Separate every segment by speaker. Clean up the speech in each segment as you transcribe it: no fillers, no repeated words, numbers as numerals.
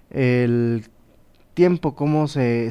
Speaker 1: El tiempo, cómo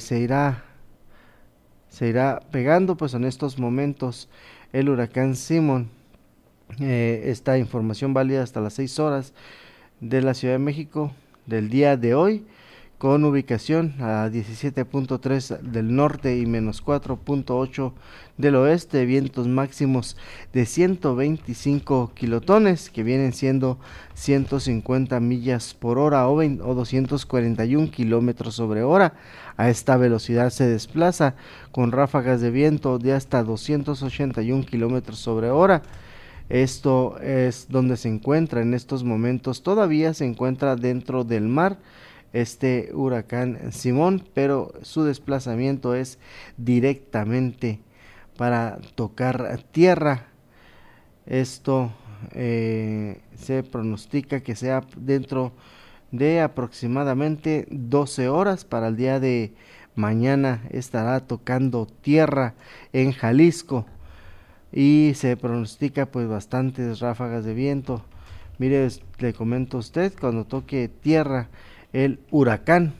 Speaker 1: se irá pegando, pues en estos momentos el huracán Simón, esta información válida hasta las 6 horas de la Ciudad de México del día de hoy, con ubicación a 17.3 del norte y menos 4.8 del oeste, vientos máximos de 125 kilotones, que vienen siendo 150 millas por hora o 241 kilómetros sobre hora. A esta velocidad se desplaza con ráfagas de viento de hasta 281 kilómetros sobre hora. Esto es donde se encuentra en estos momentos, todavía se encuentra dentro del mar este huracán Simón, pero su desplazamiento es directamente para tocar tierra. Esto se pronostica que sea dentro de aproximadamente 12 horas. Para el día de mañana estará tocando tierra en Jalisco y se pronostica pues bastantes ráfagas de viento. Mire, le comento a usted, cuando toque tierra el huracán,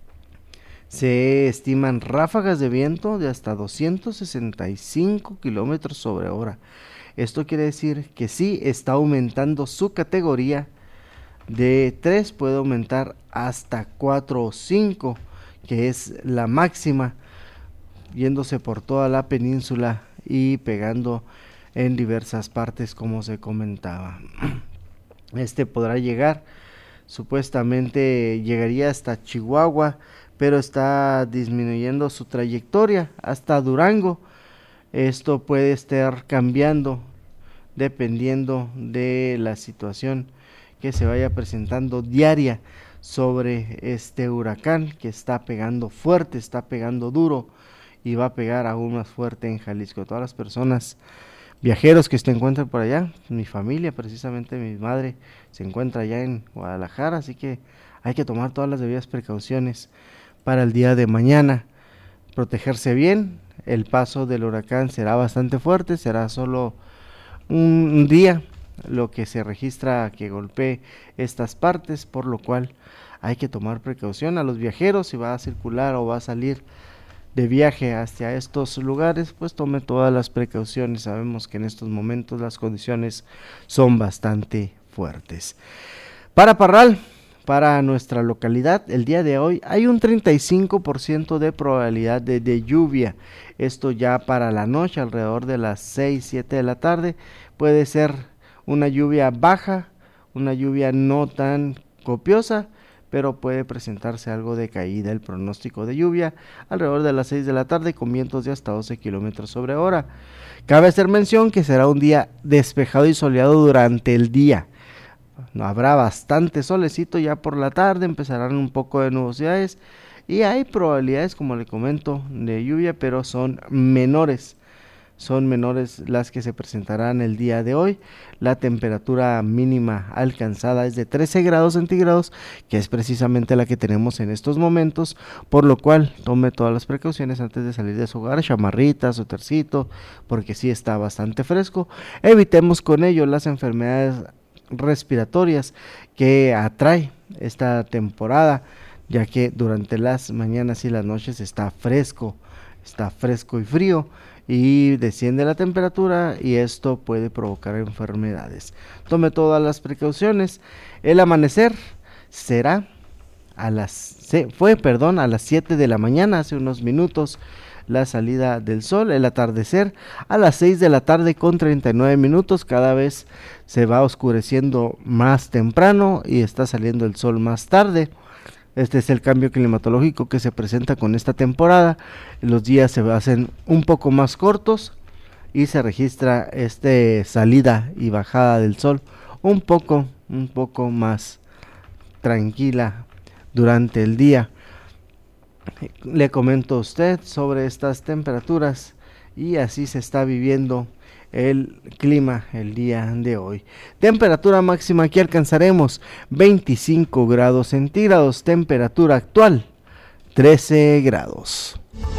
Speaker 1: se estiman ráfagas de viento de hasta 265 kilómetros sobre hora. Esto quiere decir que sí está aumentando su categoría de 3, puede aumentar hasta 4 o 5, que es la máxima, yéndose por toda la península y pegando en diversas partes, como se comentaba. Este podrá llegar, supuestamente llegaría hasta Chihuahua, pero está disminuyendo su trayectoria hasta Durango. Esto puede estar cambiando dependiendo de la situación que se vaya presentando diaria sobre este huracán, que está pegando fuerte, está pegando duro y va a pegar aún más fuerte en Jalisco. Todas las personas, viajeros que se encuentran por allá, mi familia, precisamente mi madre se encuentra allá en Guadalajara, así que hay que tomar todas las debidas precauciones para el día de mañana, protegerse bien. El paso del huracán será bastante fuerte, será solo un día lo que se registra que golpee estas partes, por lo cual hay que tomar precaución. A los viajeros, si va a circular o va a salir de viaje hacia estos lugares, pues tome todas las precauciones. Sabemos que en estos momentos las condiciones son bastante fuertes. Para Parral, para nuestra localidad, el día de hoy hay un 35% de probabilidad de lluvia. Esto ya para la noche, alrededor de las 6, 7 de la tarde, puede ser una lluvia baja, una lluvia no tan copiosa, pero puede presentarse algo de caída. El pronóstico de lluvia alrededor de las 6 de la tarde con vientos de hasta 12 kilómetros sobre hora. Cabe hacer mención que será un día despejado y soleado durante el día. No habrá bastante solecito, ya por la tarde empezarán un poco de nubosidades y hay probabilidades, como le comento, de lluvia, pero son menores las que se presentarán el día de hoy. La temperatura mínima alcanzada es de 13 grados centígrados, que es precisamente la que tenemos en estos momentos, por lo cual tome todas las precauciones antes de salir de su hogar, chamarrita, suétercito, porque sí está bastante fresco. Evitemos con ello las enfermedades respiratorias que atrae esta temporada, ya que durante las mañanas y las noches está fresco y frío, y desciende la temperatura y esto puede provocar enfermedades. Tome todas las precauciones. El amanecer será a las 7 de la mañana, hace unos minutos la salida del sol. El atardecer a las 6 de la tarde con 39 minutos, cada vez se va oscureciendo más temprano y está saliendo el sol más tarde. Este es el cambio climatológico que se presenta con esta temporada. Los días se hacen un poco más cortos y se registra salida y bajada del sol un poco más tranquila durante el día. Le comento a usted sobre estas temperaturas y así se está viviendo el clima el día de hoy. Temperatura máxima que alcanzaremos 25 grados centígrados, temperatura actual 13 grados.